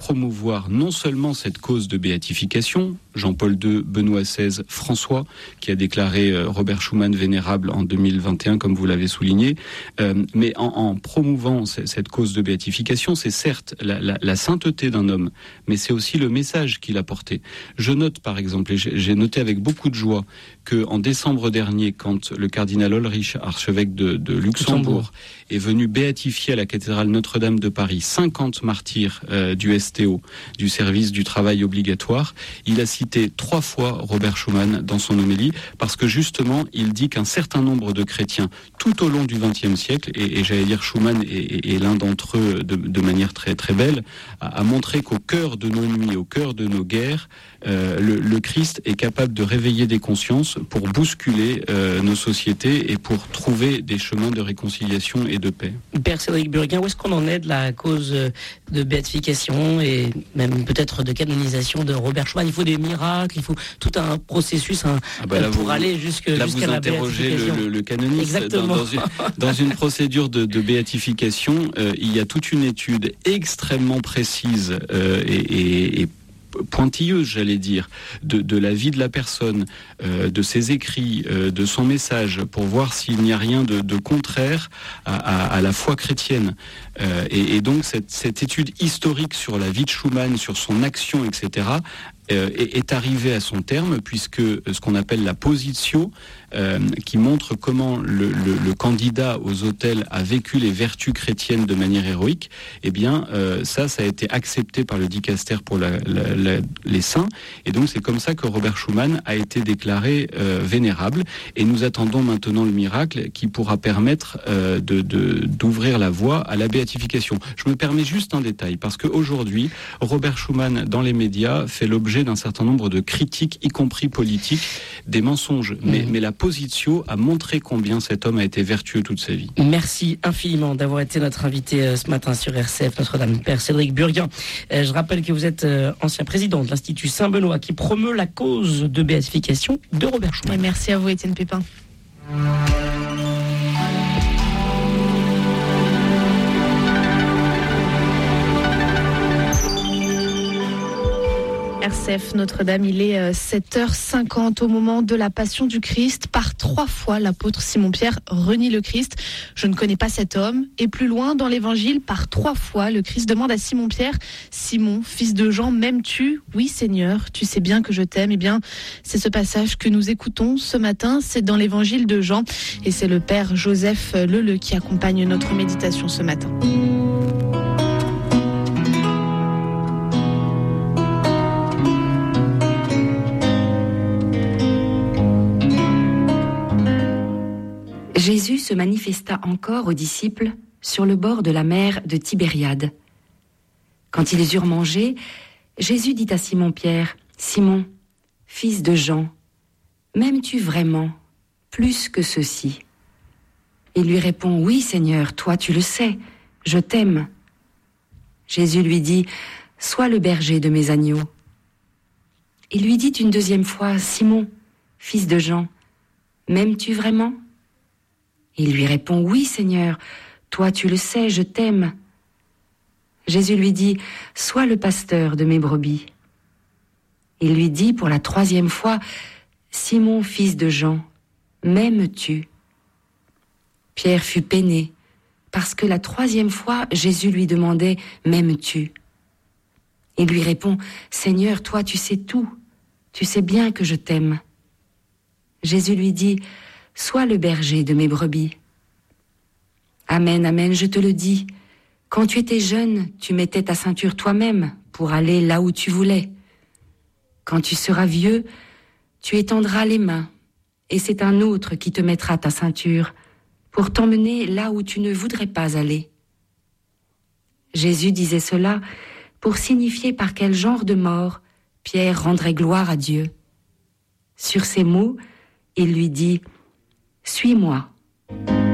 promouvoir non seulement cette cause de béatification, Jean-Paul II, Benoît XVI, François, qui a déclaré Robert Schuman vénérable en 2021, comme vous l'avez souligné, mais en promouvant cette cause de béatification, c'est certes la sainteté d'un homme, mais c'est aussi le message qu'il a porté. Je note par exemple, et j'ai noté avec beaucoup de joie, qu'en décembre dernier, quand le cardinal Ulrich, archevêque de Luxembourg, est venu béatifier à la cathédrale Notre-Dame de Paris 50 martyrs du STO, du service du travail obligatoire, il a cité 3 fois Robert Schuman dans son homélie, parce que justement, il dit qu'un certain nombre de chrétiens, tout au long du XXe siècle, et j'allais dire Schuman est l'un d'entre eux de manière très très belle, a montré qu'au cœur de nos nuits, au cœur de nos guerres, le Christ est capable de réveiller des consciences pour bousculer nos sociétés et pour trouver des chemins de réconciliation et de paix. Père Cédric Burguin, où est-ce qu'on en est de la cause de béatification et même peut-être de canonisation de Robert Schuman? Il faut des miracles, il faut tout un processus pour aller jusqu'à la béatification. Là, vous interrogez le canoniste. Exactement. Dans une procédure de béatification, il y a toute une étude extrêmement précise et pointilleuse, j'allais dire, de la vie de la personne, de ses écrits, de son message, pour voir s'il n'y a rien de contraire à la foi chrétienne. Et donc cette étude historique sur la vie de Schuman, sur son action, etc., est arrivée à son terme, puisque ce qu'on appelle la positio, qui montre comment le candidat aux autels a vécu les vertus chrétiennes de manière héroïque, eh bien ça a été accepté par le dicaster pour les saints, et donc c'est comme ça que Robert Schuman a été déclaré vénérable, et nous attendons maintenant le miracle qui pourra permettre d'ouvrir la voie à la béatification. Je me permets juste un détail, parce qu'aujourd'hui, Robert Schuman, dans les médias, fait l'objet d'un certain nombre de critiques, y compris politiques, des mensonges. Mais la positio a montré combien cet homme a été vertueux toute sa vie. Merci infiniment d'avoir été notre invité ce matin sur RCF Notre-Dame, Père Cédric Burguin. Je rappelle que vous êtes ancien président de l'Institut Saint-Benoît qui promeut la cause de béatification de Robert Schuman. Et merci à vous, Étienne Pépin. RCF Notre-Dame, il est 7h50 au moment de la Passion du Christ. Par 3 fois, l'apôtre Simon-Pierre renie le Christ. Je ne connais pas cet homme. Et plus loin dans l'Évangile, par 3 fois, le Christ demande à Simon-Pierre: Simon, fils de Jean, m'aimes-tu? Oui, Seigneur, tu sais bien que je t'aime. Eh bien, c'est ce passage que nous écoutons ce matin. C'est dans l'Évangile de Jean. Et c'est le Père Joseph Leleu qui accompagne notre méditation ce matin. Jésus se manifesta encore aux disciples sur le bord de la mer de Tibériade. Quand ils eurent mangé, Jésus dit à Simon-Pierre: Simon, fils de Jean, m'aimes-tu vraiment plus que ceux-ci? Il lui répond: Oui, Seigneur, toi tu le sais, je t'aime. Jésus lui dit: Sois le berger de mes agneaux. Il lui dit une deuxième fois: Simon, fils de Jean, m'aimes-tu vraiment? Il lui répond: Oui, Seigneur, toi tu le sais, je t'aime. Jésus lui dit: Sois le pasteur de mes brebis. Il lui dit pour la 3e fois: Simon, fils de Jean, m'aimes-tu? Pierre fut peiné, parce que la 3e fois, Jésus lui demandait: M'aimes-tu? Il lui répond: Seigneur, toi tu sais tout, tu sais bien que je t'aime. Jésus lui dit: Sois le berger de mes brebis. Amen, amen, je te le dis. Quand tu étais jeune, tu mettais ta ceinture toi-même pour aller là où tu voulais. Quand tu seras vieux, tu étendras les mains, et c'est un autre qui te mettra ta ceinture pour t'emmener là où tu ne voudrais pas aller. Jésus disait cela pour signifier par quel genre de mort Pierre rendrait gloire à Dieu. Sur ces mots, il lui dit: Suis-moi.